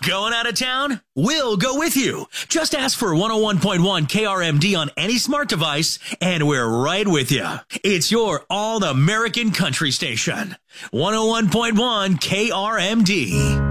Going out of town? We'll go with you. Just ask for 101.1 KRMD on any smart device, and we're right with you. It's your all-American country station. 101.1 KRMD.